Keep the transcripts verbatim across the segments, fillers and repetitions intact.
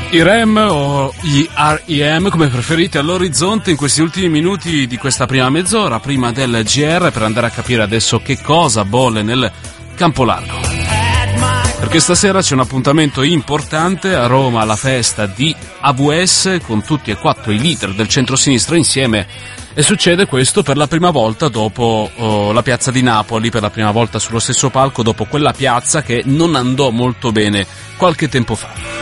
I R E M o gli R E M, come preferite, all'orizzonte in questi ultimi minuti di questa prima mezz'ora, prima del G R, per andare a capire adesso che cosa bolle nel campo largo. Perché stasera c'è un appuntamento importante a Roma, alla festa di A V S, con tutti e quattro i leader del centro-sinistra insieme, e succede questo per la prima volta dopo oh, la piazza di Napoli, per la prima volta sullo stesso palco dopo quella piazza che non andò molto bene qualche tempo fa.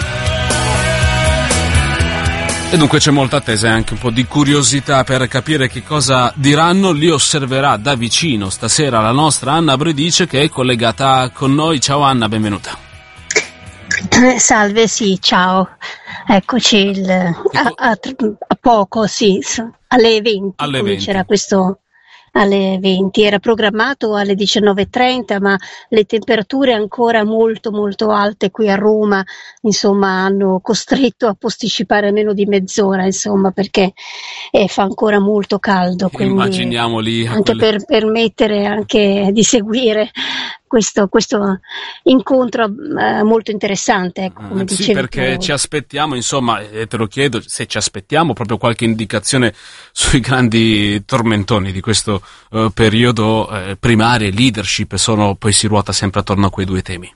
E dunque c'è molta attesa e anche un po' di curiosità per capire che cosa diranno. Li osserverà da vicino stasera la nostra Anna Bredice, che è collegata con noi. Ciao Anna, benvenuta. Salve, sì, ciao. Eccoci il, a, a, a poco, sì, alle venti alle venti. C'era questo... alle venti, era programmato alle diciannove e trenta, ma le temperature ancora molto molto alte qui a Roma, insomma, hanno costretto a posticipare almeno di mezz'ora, insomma, perché eh, fa ancora molto caldo, quindi immaginiamoli anche quelle... per permettere anche di seguire questo, questo incontro eh, molto interessante, ecco, come eh, dicevi. Sì, perché tu. ci aspettiamo, insomma, e te lo chiedo, se ci aspettiamo proprio qualche indicazione sui grandi tormentoni di questo uh, periodo, eh, primarie, leadership, sono, poi si ruota sempre attorno a quei due temi.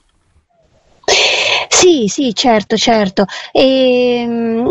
Sì, sì, certo, certo. E,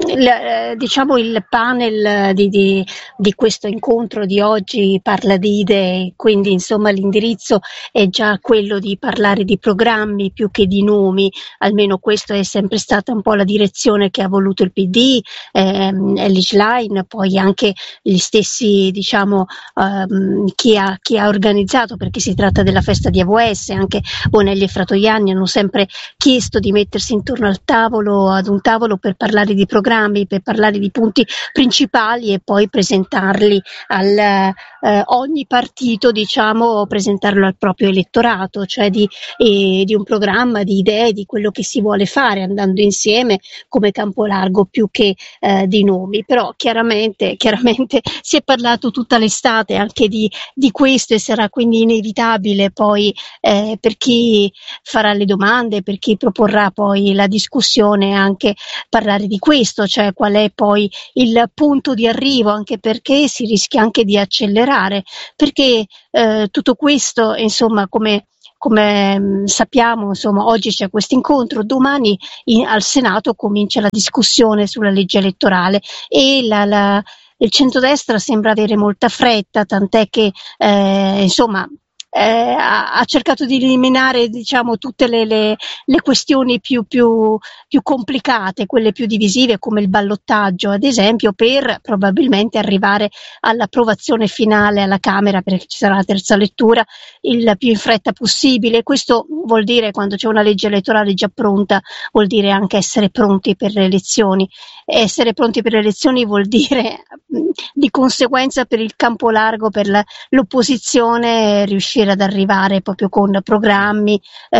l, diciamo il panel di, di, di questo incontro di oggi parla di idee, quindi insomma l'indirizzo è già quello di parlare di programmi più che di nomi, almeno questa è sempre stata un po' la direzione che ha voluto il P D, ehm, Elly Schlein, poi anche gli stessi, diciamo, ehm, chi, ha, chi ha organizzato, perché si tratta della festa di A V S, anche Bonelli e Fratoianni hanno sempre chiesto di mettersi intorno al tavolo, ad un tavolo, per parlare di programmi, per parlare di punti principali e poi presentarli al eh, ogni partito, diciamo, presentarlo al proprio elettorato, cioè di, eh, di un programma, di idee, di quello che si vuole fare, andando insieme come campo largo più che eh, di nomi. Però chiaramente, chiaramente si è parlato tutta l'estate anche di, di questo, e sarà quindi inevitabile poi eh, per chi farà le domande, per chi proporrà poi la discussione, anche parlare di questo, cioè qual è poi il punto di arrivo, anche perché si rischia anche di accelerare, perché eh, tutto questo, insomma, come Come mh, sappiamo, insomma, oggi c'è questo incontro, domani in, al Senato comincia la discussione sulla legge elettorale e la, la, il centrodestra sembra avere molta fretta, tant'è che eh, insomma Eh, ha, ha cercato di eliminare, diciamo, tutte le, le, le questioni più, più, più complicate, quelle più divisive, come il ballottaggio ad esempio, per probabilmente arrivare all'approvazione finale alla Camera, perché ci sarà la terza lettura, il più in fretta possibile. Questo vuol dire, quando c'è una legge elettorale già pronta, vuol dire anche essere pronti per le elezioni. Essere pronti per le elezioni vuol dire di conseguenza per il campo largo, per la, l'opposizione, riuscire ad arrivare proprio con programmi,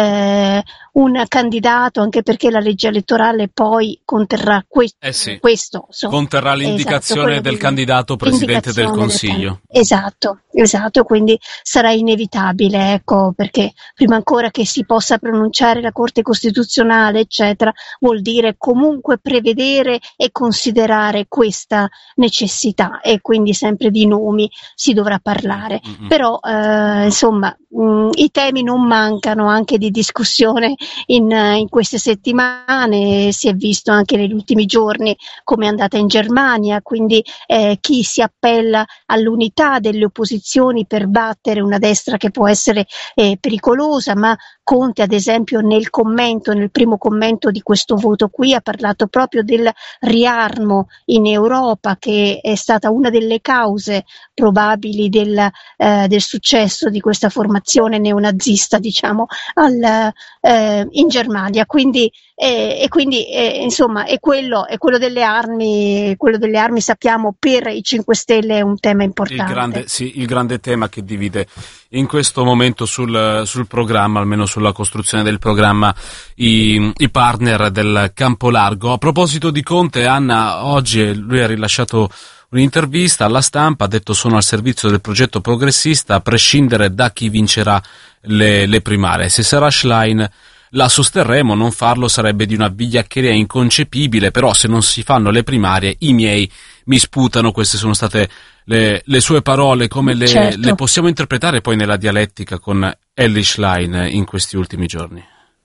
eh, un candidato, anche perché la legge elettorale poi conterrà que- eh sì, questo. So, conterrà l'indicazione esatto, del candidato Presidente del Consiglio. Del, esatto, esatto, quindi sarà inevitabile, ecco, perché prima ancora che si possa pronunciare la Corte Costituzionale, eccetera, vuol dire comunque prevedere e considerare questa necessità, e quindi sempre di nomi si dovrà parlare. Mm-hmm. Però, eh, insomma, mh, i temi non mancano, anche di discussione in, in queste settimane. Si è visto anche negli ultimi giorni come è andata in Germania, quindi eh, chi si appella all'unità delle opposizioni per battere una destra che può essere eh, pericolosa, ma Conte ad esempio nel commento, nel primo commento di questo voto qui, ha parlato proprio del riarmo in Europa, che è stata una delle cause probabili del, eh, del successo di questa formazione neonazista, diciamo, al, eh, in Germania. Quindi, eh, e quindi eh, insomma, è quello, è quello delle armi, quello delle armi sappiamo per i cinque Stelle è un tema importante. Il grande, sì, il grande tema che divide in questo momento sul, sul programma, almeno sulla costruzione del programma, i, i partner del campo largo. A proposito di Conte, Anna, oggi lui ha rilasciato un'intervista alla Stampa, ha detto: sono al servizio del progetto progressista a prescindere da chi vincerà le, le primarie. Se sarà Schlein la sosterremo, non farlo sarebbe di una vigliaccheria inconcepibile, però se non si fanno le primarie i miei mi sputano. Queste sono state le, le sue parole. Come le, certo. le possiamo interpretare poi nella dialettica con Elly Schlein in questi ultimi giorni?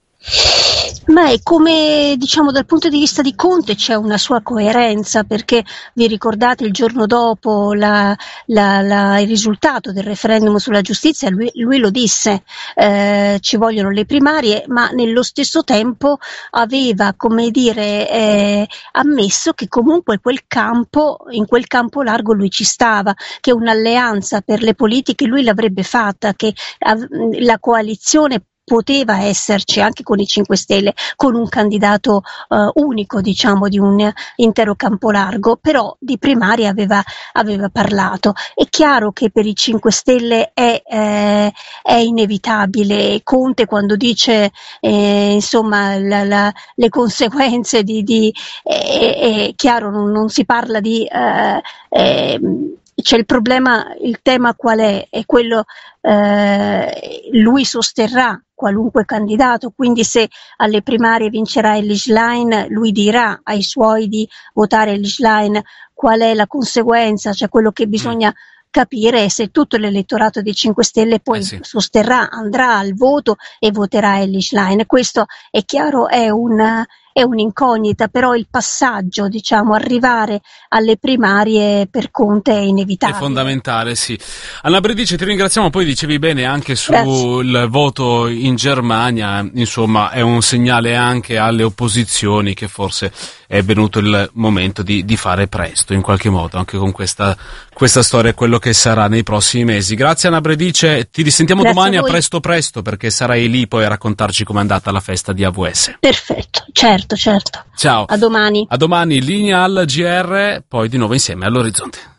Beh, come diciamo dal punto di vista di Conte c'è una sua coerenza, perché vi ricordate il giorno dopo la, la, la, il risultato del referendum sulla giustizia, lui, lui lo disse, eh, ci vogliono le primarie, ma nello stesso tempo aveva, come dire, eh, ammesso che comunque quel campo, in quel campo largo lui ci stava, che un'alleanza per le politiche lui l'avrebbe fatta, che av- la coalizione poteva esserci anche con i cinque Stelle, con un candidato uh, unico, diciamo, di un intero campo largo, però di primarie aveva, aveva parlato. È chiaro che per i cinque Stelle è, eh, è inevitabile. Conte quando dice eh, insomma la, la, le conseguenze di, di è, è chiaro, non, non si parla di eh, eh, c'è il problema, il tema qual è? È quello, eh, lui sosterrà qualunque candidato, quindi se alle primarie vincerà Elly Schlein, lui dirà ai suoi di votare Elly Schlein. Qual è la conseguenza? Cioè quello che bisogna capire è se tutto l'elettorato dei cinque Stelle poi eh sì. sosterrà, andrà al voto e voterà Elly Schlein. Questo è chiaro, è un è un'incognita, però il passaggio, diciamo, arrivare alle primarie per Conte è inevitabile. È fondamentale, sì. Anna Bredice, ti ringraziamo, poi dicevi bene anche sul Grazie. voto in Germania, insomma è un segnale anche alle opposizioni che forse è venuto il momento di, di fare presto, in qualche modo, anche con questa, questa storia e quello che sarà nei prossimi mesi. Grazie Anna Bredice, ti risentiamo Grazie domani a, a voi. presto presto, perché sarai lì poi a raccontarci com'è andata la festa di A V S. Perfetto, certo. Certo. Ciao. A domani. A domani, linea al G R, poi di nuovo insieme all'Orizzonte.